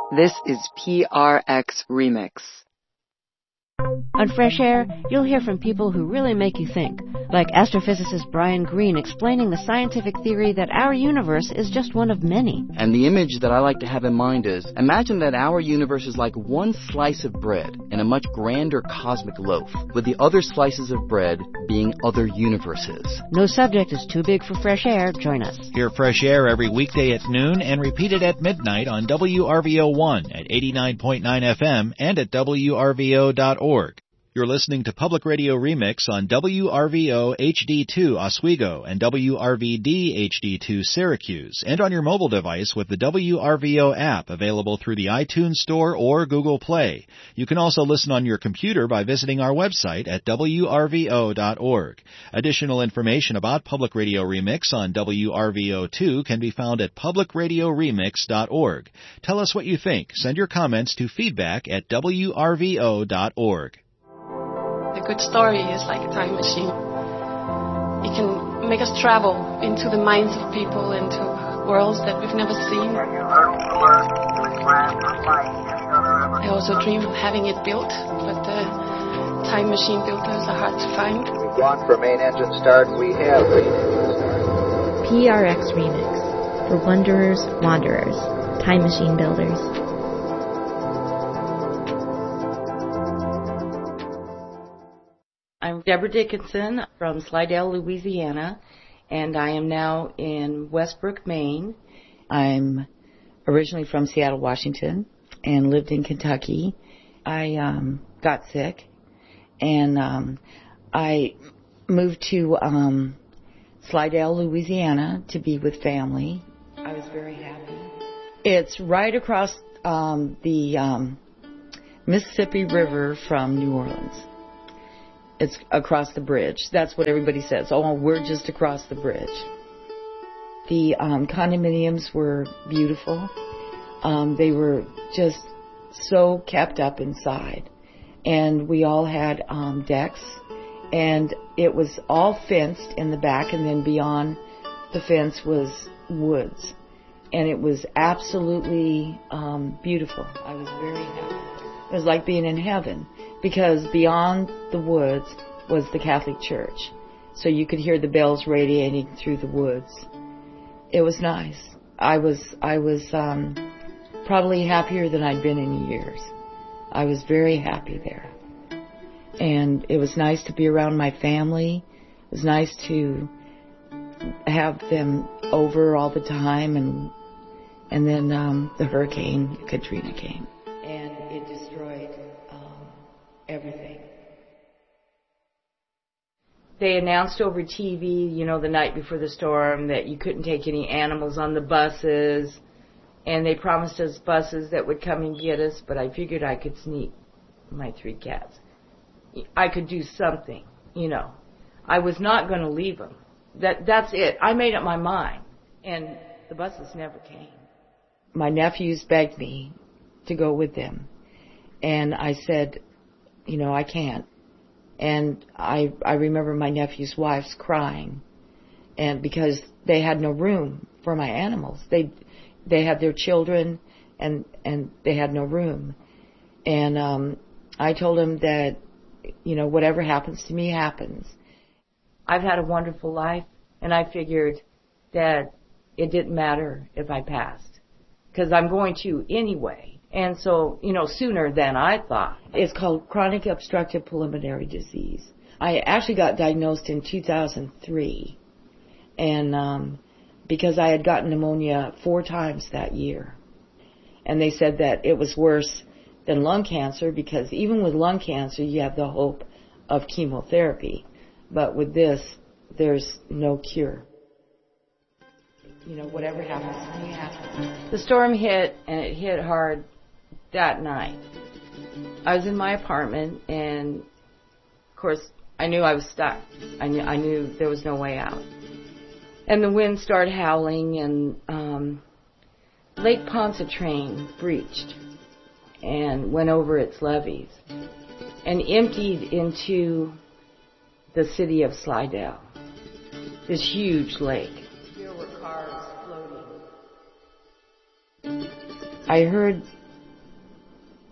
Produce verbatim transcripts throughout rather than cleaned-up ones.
This is P R X Remix. On Fresh Air, you'll hear from people who really make you think, like astrophysicist Brian Greene explaining the scientific theory that our universe is just one of many. And the image that I like to have in mind is, imagine that our universe is like one slice of bread in a much grander cosmic loaf, with the other slices of bread being other universes. No subject is too big for Fresh Air. Join us. Hear Fresh Air every weekday at noon and repeated at midnight on W R V O one at eighty-nine point nine F M and at W R V O dot org. You're listening to Public Radio Remix on W R V O H D two Oswego and W R V D H D two Syracuse, and on your mobile device with the W R V O app available through the iTunes Store or Google Play. You can also listen on your computer by visiting our website at W R V O dot org. Additional information about Public Radio Remix on W R V O two can be found at public radio remix dot org. Tell us what you think. Send your comments to feedback at W R V O dot org. A good story is like a time machine. It can make us travel into the minds of people, into worlds that we've never seen. I also dream of having it built, but the time machine builders are hard to find. We've gone for main engine start. We have P R X Remix for Wanderers, Wanderers, Time Machine Builders. I'm Deborah Dickinson from Slidell, Louisiana, and I am now in Westbrook, Maine. I'm originally from Seattle, Washington, and lived in Kentucky. I um, got sick, and um, I moved to um, Slidell, Louisiana, to be with family. I was very happy. It's right across um, the um, Mississippi River from New Orleans. It's across the bridge. That's what everybody says. Oh, we're just across the bridge. The um, condominiums were beautiful. Um, they were just so kept up inside. And we all had um, decks. And it was all fenced in the back. And then beyond the fence was woods. And it was absolutely um, beautiful. I was very happy. It was like being in heaven. Because beyond the woods was the Catholic Church. So you could hear the bells radiating through the woods. It was nice. I was I was um, probably happier than I'd been in years. I was very happy there. And it was nice to be around my family. It was nice to have them over all the time. And, and then um, the Hurricane Katrina came. And it destroyed everything. They announced over T V, you know, the night before the storm that you couldn't take any animals on the buses, and they promised us buses that would come and get us, but I figured I could sneak my three cats. I could do something, you know. I was not going to leave them. That, that's it. I made up my mind, and the buses never came. My nephews begged me to go with them, and I said, you know, I can't. And I I remember my nephew's wives crying, and because they had no room for my animals. They they had their children, and and they had no room. And um, I told them that, you know, whatever happens to me happens. I've had a wonderful life, and I figured that it didn't matter if I passed, because I'm going to anyway. And so, you know, sooner than I thought. It's called chronic obstructive pulmonary disease. I actually got diagnosed in two thousand three. And um, because I had gotten pneumonia four times that year. And they said that it was worse than lung cancer, because even with lung cancer, you have the hope of chemotherapy. But with this, there's no cure. You know, whatever happens to me happens. The storm hit, and it hit hard that night. I was in my apartment, and of course I knew I was stuck. I knew I knew there was no way out. And the wind started howling, and um, Lake Pontchartrain breached and went over its levees and emptied into the city of Slidell. This huge lake. There were cars floating. I heard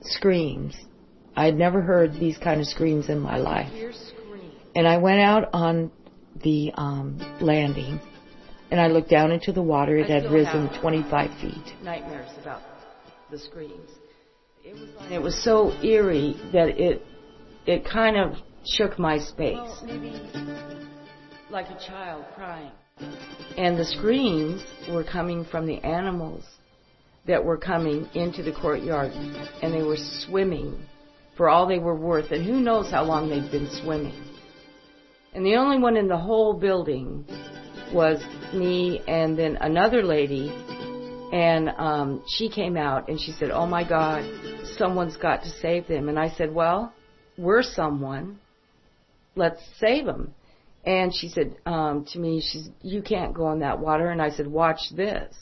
screams. I had never heard these kind of screams in my life. And I went out on the um, landing, and I looked down into the water. It had risen twenty-five feet. Nightmares about the screams. It was, like, it was so eerie that it it kind of shook my space. Well, maybe like a child crying. And the screams were coming from the animals that were coming into the courtyard, and they were swimming for all they were worth, and who knows how long they'd been swimming. And the only one in the whole building was me and then another lady, and um, she came out and she said, "Oh my God, someone's got to save them." And I said, "Well, we're someone. Let's save them." And she said um, to me, "She's you can't go in that water." And I said, "Watch this.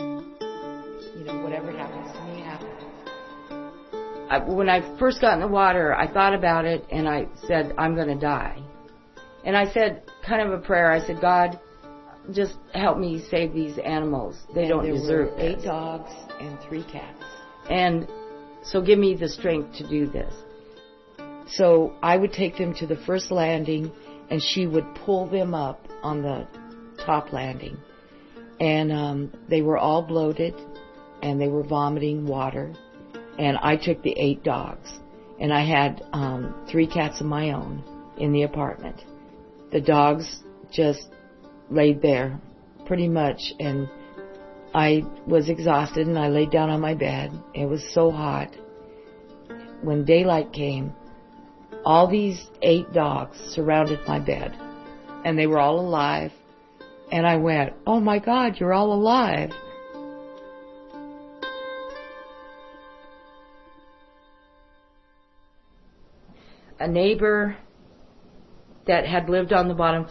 You know, whatever happens to me happens." I, when I first got in the water, I thought about it, and I said, "I'm going to die." And I said, kind of a prayer, I said, "God, just help me save these animals. They and don't there deserve were eight this. Dogs and three cats. And so give me the strength to do this." So I would take them to the first landing, and she would pull them up on the top landing. And um, they were all bloated, and they were vomiting water. And I took the eight dogs, and I had um, three cats of my own in the apartment. The dogs just laid there pretty much, and I was exhausted, and I laid down on my bed. It was so hot. When daylight came, all these eight dogs surrounded my bed, and they were all alive. And I went, "Oh my God, you're all alive." A neighbor that had lived on the bottom